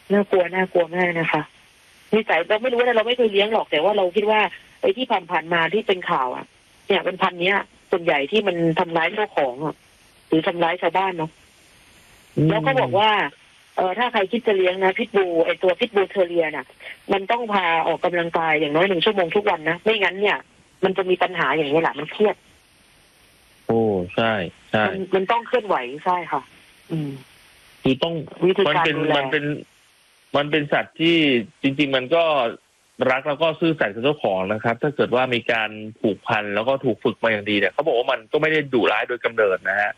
น่ากลัวมากนะคะนิสัยเราไม่รู้นะเราไม่เคยเลี้ยงหรอกแต่ว่าเราคิดว่าไอ้ที่ผ่านมาที่เป็นข่าวอ่ะเนี่ยเป็นพันธุ์เนี้ยส่วนใหญ่ที่มันทำร้ายเจ้าของอ่ะหรือทำร้ายชาวบ้านเนาะแล้วก็บอกว่าถ้าใครคิดจะเลี้ยงนะพิทบูไอตัวพิทบูเทอเรียน่ะมันต้องพาออกกำลังกายอย่างน้อย1 ชั่วโมงทุกวันนะไม่งั้นเนี่ยมันจะมีปัญหาอย่างนี้แหละมันเครียดโอ้ใช่มันต้องเคลื่อนไหวใช่ค่ะคือต้องมันเป็นสัตว์ที่จริงๆมันก็รักแล้วก็ซื่อสัตย์กับเจ้าของนะครับถ้าเกิดว่ามีการผูกพันแล้วก็ถูกฝึกมาอย่างดีเนี่ยเขาบอกว่ามันก็ไม่ได้ดุร้ายโดยกำเนิดนะฮะ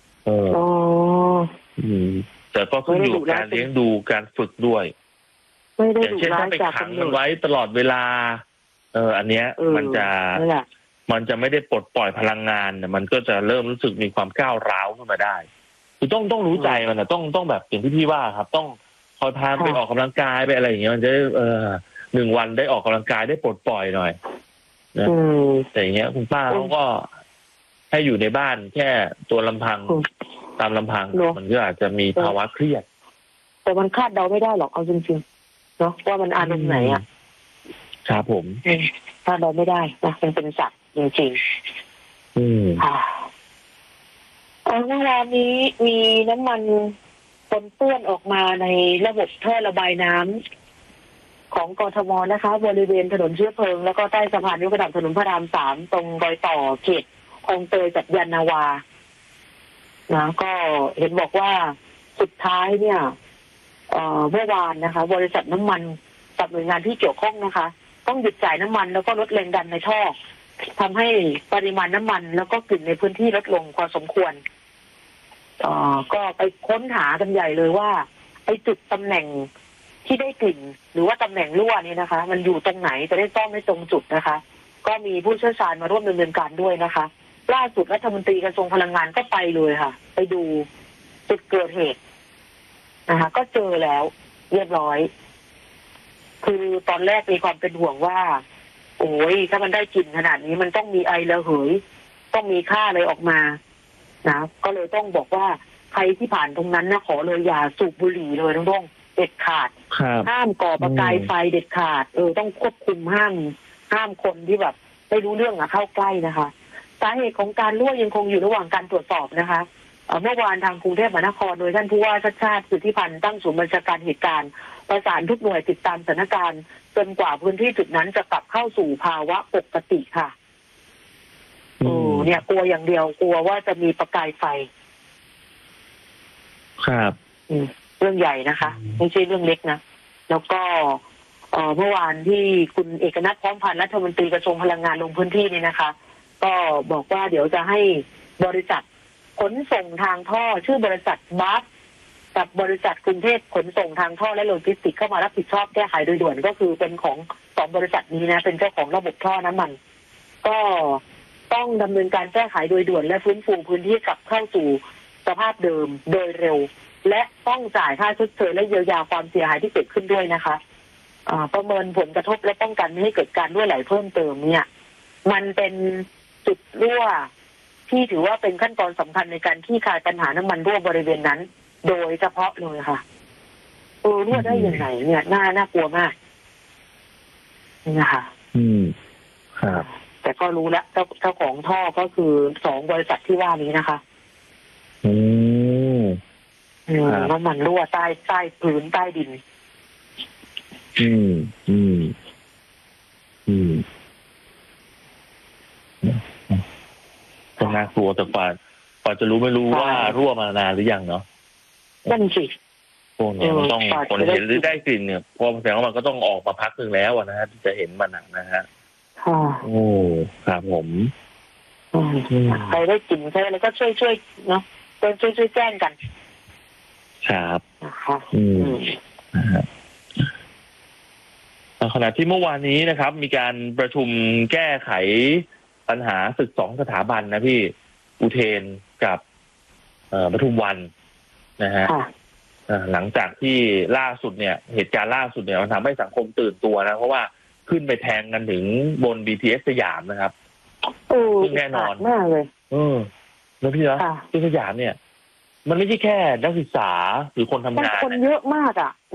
แต่ก็ขึ้นอยู่กับการเลี้ยงดูการฝึกด้วยอย่างเช่นถ้าไปขังมันไว้ตลอดเวลาอันเนี้ยมันจะไม่ได้ปลดปล่อยพลังงานมันก็จะเริ่มรู้สึกมีความก้าวร้าวขึ้นมาได้คือต้องรู้ใจมันนะต้องแบบอย่างที่พี่ว่าครับต้องคอยพาไปออกกำลังกายไปอะไรอย่างเงี้ยมันจะ1 วันได้ออกกำลังกายได้ปลดปล่อยหน่อยนะแต่อย่างเงี้ยคุณป้าเขาก็ให้อยู่ในบ้านแค่ตัวลำพังตามลำพังมันก็อาจจะมีภาวะเครียดแต่มันคาดเดาไม่ได้หรอกเอาจริงๆเนาะว่ามันอารมณ์ไหนอ่ะครับผมคาดเดาไม่ได้นะเป็นสัตว์จริงๆค่ะเมื่อวานนี้มีน้ำมันปนเปื้อนออกมาในระบบท่อระบายน้ำของกทมนะคะบริเวณถนนเชื้อเพลิงแล้วก็ใต้สะพานยกระดับถนนพระราม3ตรงรอยต่อเขตคลองเตยกับยานนาวานะก็เห็นบอกว่าสุดท้ายเนี่ยเมื่อวานนะคะบริษัทน้ำมันกับหน่วยงานที่เกี่ยวข้องนะคะต้องหยุดจ่ายน้ำมันแล้วก็ลดแรงดันในท่อทำให้ปริมาณน้ำมันแล้วก็กลิ่นในพื้นที่ลดลงพอสมควรก็ไปค้นหากันใหญ่เลยว่าไอ้จุดตำแหน่งที่ได้กลิ่นหรือว่าตำแหน่งรั่วนี่นะคะมันอยู่ตรงไหนจะได้ซ่อมให้ตรงจุดนะคะก็มีผู้เชี่ยวชาญมาร่วมดำเนินการด้วยนะคะล่าสุดรัฐมนตรีกระทรวงพลังงานก็ไปเลยค่ะไปดูจุดเกิดเหตุนะคะก็เจอแล้วเรียบร้อยคือตอนแรกมีความเป็นห่วงว่าโอ้ยถ้ามันได้กลิ่นขนาดนี้มันต้องมีไอระเหยต้องมีค่าอะไรออกมานะก็เลยต้องบอกว่าใครที่ผ่านตรงนั้นนะขอเลยอย่าสูบบุหรี่เลยต้องเด็ดขาดห้ามก่อประกายไฟเด็ดขาดต้องควบคุมห้ามคนที่แบบไม่รู้เรื่องเข้าใกล้นะคะสาเหตุของการรั่วยังคงอยู่ระหว่างการตรวจสอบนะคะเมื่อวานทางกรุงเทพมหานครโดยท่านผู้ว่าชัชชาติสิทธิพันธ์ตั้งศูนย์บัญชาการเหตุการณ์ประสานทุกหน่วยติดตามสถานการณ์จนกว่าพื้นที่จุดนั้นจะกลับเข้าสู่ภาวะปกติค่ะเนี่ยกลัวอย่างเดียวกลัวว่าจะมีประกายไฟครับเรื่องใหญ่นะคะไม่ใช่เรื่องเล็กนะแล้วก็เมื่อวานที่คุณเอกนัท พร้อมพันธ์รัฐมนตรีกระทรวงพลังงานลงพื้นที่นี่นะคะก็บอกว่าเดี๋ยวจะให้บริษัทขนส่งทางท่อชื่อบริษัทบัสกับบริษัทกรุงเทพขนส่งทางท่อและโลจิสติกส์เข้ามารับผิดชอบแก้ไขโดยด่วนก็คือเป็นของ2 บริษัทนี้นะเป็นเจ้าของระบบท่อน้ำมันก็ต้องดำเนินการแก้ไขโดยด่วนและฟื้นฟูพื้นที่กลับเข้าสู่สภาพเดิมโดยเร็วและต้องจ่ายค่าชดเชยและเยียวยาความเสียหายที่เกิดขึ้นด้วยนะคะประเมินผลกระทบและป้องกันไม่ให้เกิดการรั่วไหลเพิ่มเติมเนี่ยมันเป็นจุดรั่วที่ถือว่าเป็นขั้นตอนสำคัญในการคลี่คลายปัญหาน้ำมันรั่วบริเวณนั้นโดยเฉพาะเลยค่ะรั่วได้ยังไงเนี่ยน่ากลัวมากนี่นะคะครับแต่ก็รู้แล้วเจ้าของท่อก็คือ2 บริษัทที่ว่านี้นะคะน้ำมันรั่วใต้พื้นใต้ดินก็น่ากลัวแต่กว่าจะรู้ไม่รู้ว่ารั่วมานานหรือยังเนาะนั่นสิพวกนี้มันต้องคนเห็นหรือได้กลิ่นเนี่ยพอแสดงว่ามันก็ต้องออกมาพักนึงแล้วนะฮะที่จะเห็นมันนะฮะโอ้ครับผมใครได้กลิ่นใครอะไรก็ช่วยเนาะช่วยแจ้งกันครับขณะที่เมื่อวานนี้นะครับมีการประชุมแก้ไขปัญหาศึก2 สถาบันนะพี่อุเทนกับปทุมวันนะฮะหลังจากที่ล่าสุดเนี่ยเหตุการณ์ล่าสุดเนี่ยมันทำให้สังคมตื่นตัวนะเพราะว่าขึ้นไปแทงกันถึงบน BTS สยามนะครับซึ่งแน่นอนมากเลยแล้วพี่นะที่สยามเนี่ยมันไม่ใช่แค่นักศึกษาหรือคนทำงานคนเยอะมากอ่ะ